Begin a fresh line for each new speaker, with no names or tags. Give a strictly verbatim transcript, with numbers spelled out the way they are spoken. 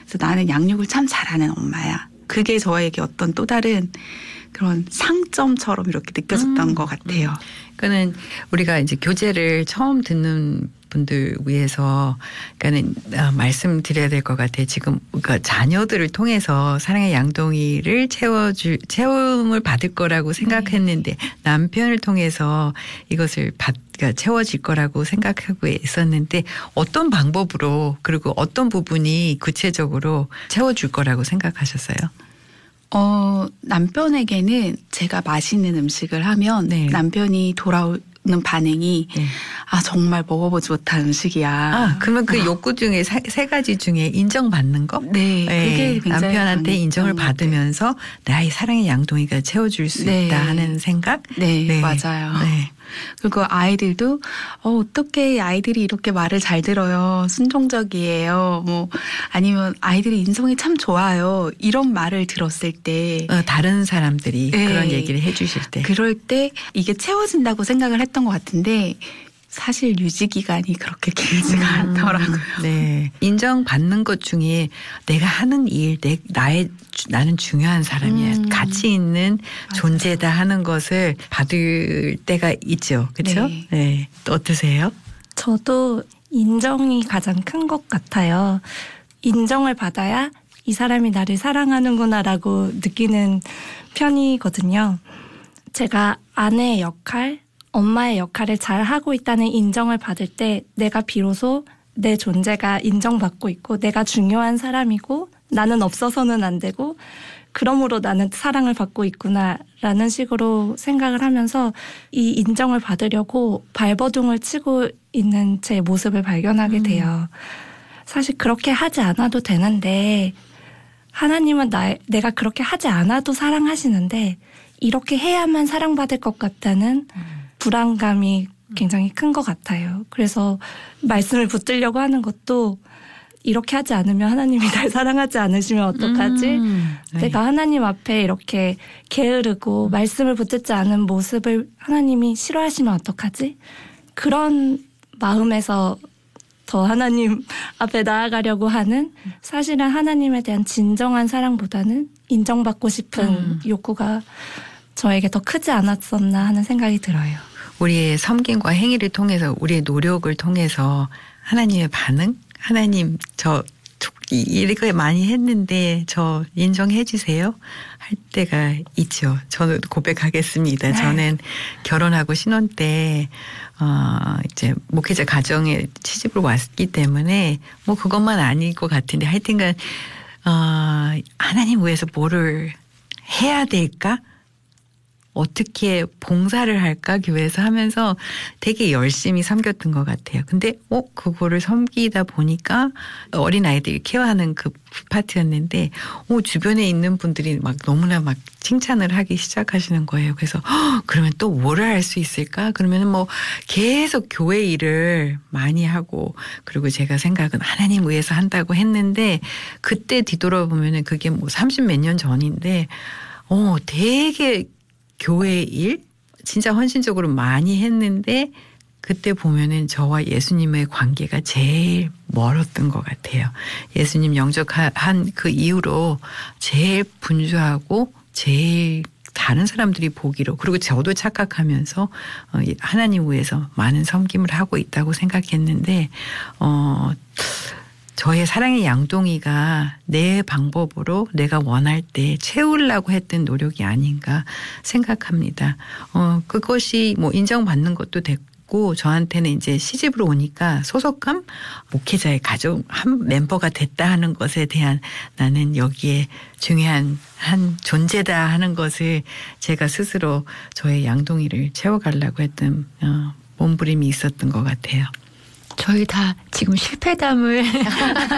그래서 나는 양육을 참 잘하는 엄마야. 그게 저에게 어떤 또 다른 그런 상점처럼 이렇게 느껴졌던
음,
것 같아요.
음. 그러니까는 우리가 이제 교재를 처음 듣는 분들 위해서 그러니까는 어, 말씀드려야 될 것 같아요. 지금 그러니까 자녀들을 통해서 사랑의 양동이를 채워줄 채움을 받을 거라고 생각했는데 네. 남편을 통해서 이것을 받 그러니까 채워질 거라고 생각하고 있었는데 어떤 방법으로 그리고 어떤 부분이 구체적으로 채워줄 거라고 생각하셨어요?
어, 남편에게는 제가 맛있는 음식을 하면 네. 남편이 돌아오는 반응이 네. 아 정말 먹어보지 못한 음식이야.
아 그러면 그 아. 욕구 중에 세, 세 가지 중에 인정받는 거?
네, 네. 그게 굉장히
남편한테 인정을 받으면서 나의 사랑의 양동이가 채워줄 수
네.
있다 하는 생각?
네, 네. 맞아요. 네. 그리고 아이들도 어, 어떻게 아이들이 이렇게 말을 잘 들어요. 순종적이에요. 뭐 아니면 아이들이 인성이 참 좋아요. 이런 말을 들었을 때
어, 다른 사람들이 네. 그런 얘기를 해 주실 때
그럴 때 이게 채워진다고 생각을 했던 것 같은데 사실 유지 기간이 그렇게 길지가 음, 않더라고요.
네, 인정받는 것 중에 내가 하는 일, 내 나의 나는 중요한 사람이야, 음, 가치 있는 맞아요. 존재다 하는 것을 받을 때가 있죠, 그렇죠? 네. 네. 어떠세요?
저도 인정이 가장 큰 것 같아요. 인정을 받아야 이 사람이 나를 사랑하는구나라고 느끼는 편이거든요. 제가 아내의 역할, 엄마의 역할을 잘 하고 있다는 인정을 받을 때 내가 비로소 내 존재가 인정받고 있고 내가 중요한 사람이고 나는 없어서는 안 되고 그러므로 나는 사랑을 받고 있구나라는 식으로 생각을 하면서 이 인정을 받으려고 발버둥을 치고 있는 제 모습을 발견하게 돼요. 음. 사실 그렇게 하지 않아도 되는데 하나님은 나, 내가 그렇게 하지 않아도 사랑하시는데 이렇게 해야만 사랑받을 것 같다는 음. 불안감이 굉장히 큰 것 같아요. 그래서 말씀을 붙들려고 하는 것도 이렇게 하지 않으면 하나님이 날 사랑하지 않으시면 어떡하지? 음, 네. 내가 하나님 앞에 이렇게 게으르고 음. 말씀을 붙들지 않은 모습을 하나님이 싫어하시면 어떡하지? 그런 마음에서 더 하나님 앞에 나아가려고 하는 사실은 하나님에 대한 진정한 사랑보다는 인정받고 싶은 음. 욕구가 저에게 더 크지 않았었나 하는 생각이 들어요.
우리의 섬김과 행위를 통해서 우리의 노력을 통해서 하나님의 반응? 하나님 저 이렇게 많이 했는데 저 인정해 주세요 할 때가 있죠. 저는 고백하겠습니다. 네. 저는 결혼하고 신혼 때 어 이제 목회자 가정에 시집을 왔기 때문에 뭐 그것만 아닐 것 같은데 하여튼간 어 하나님 위해서 뭐를 해야 될까? 어떻게 봉사를 할까 교회에서 하면서 되게 열심히 섬겼던 것 같아요. 근데 어 그거를 섬기다 보니까 어린아이들 케어하는 그 파트였는데 어 주변에 있는 분들이 막 너무나 막 칭찬을 하기 시작하시는 거예요. 그래서 어, 그러면 또 뭐를 할 수 있을까? 그러면 뭐 계속 교회 일을 많이 하고 그리고 제가 생각은 하나님 위해서 한다고 했는데 그때 뒤돌아보면은 그게 뭐 삼십 몇 년 전인데 어 되게 교회 일 진짜 헌신적으로 많이 했는데 그때 보면은 저와 예수님의 관계가 제일 멀었던 것 같아요. 예수님 영접한 그 이후로 제일 분주하고 제일 다른 사람들이 보기로 그리고 저도 착각하면서 하나님 위해서 많은 섬김을 하고 있다고 생각했는데 어 저의 사랑의 양동이가 내 방법으로 내가 원할 때 채우려고 했던 노력이 아닌가 생각합니다. 어, 그것이 뭐 인정받는 것도 됐고 저한테는 이제 시집으로 오니까 소속감, 목회자의 가족 한 멤버가 됐다 하는 것에 대한 나는 여기에 중요한 한 존재다 하는 것을 제가 스스로 저의 양동이를 채워가려고 했던 어, 몸부림이 있었던 것 같아요.
저희 다 지금 실패담을